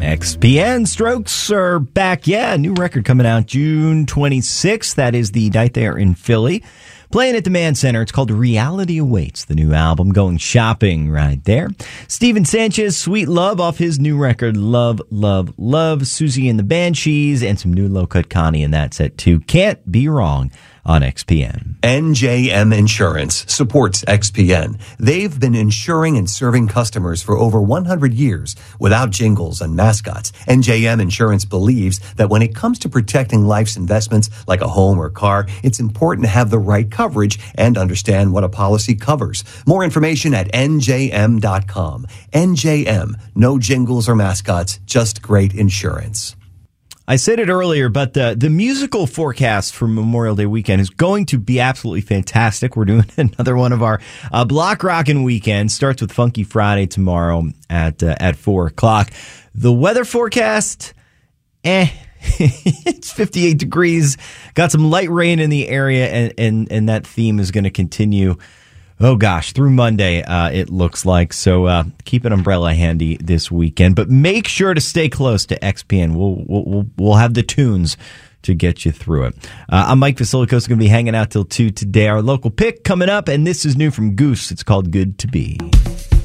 XPN Strokes are back. Yeah, new record coming out June 26th. That is the night there in Philly. Playing at the Mann Center. It's called Reality Awaits, the new album. Going shopping right there. Steven Sanchez, Sweet Love off his new record, Love, Love, Love. Susie and the Banshees, and some new Low Cut Connie in that set too. Can't be wrong on XPN. NJM Insurance supports XPN. They've been insuring and serving customers for over 100 years without jingles and mascots. NJM Insurance believes that when it comes to protecting life's investments like a home or car, it's important to have the right coverage and understand what a policy covers. More information at njm.com. NJM, no jingles or mascots, just great insurance. I said it earlier, but the musical forecast for Memorial Day weekend is going to be absolutely fantastic. We're doing another one of our block rockin' weekends. Starts with Funky Friday tomorrow at 4:00. The weather forecast, it's 58 degrees. Got some light rain in the area, and that theme is going to continue. Oh gosh, through Monday, it looks like. So keep an umbrella handy this weekend, but make sure to stay close to XPN. We'll have the tunes to get you through it. I'm Mike Vasilikos, going to be hanging out till 2 today. Our local pick coming up, and this is new from Goose. It's called Good to Be.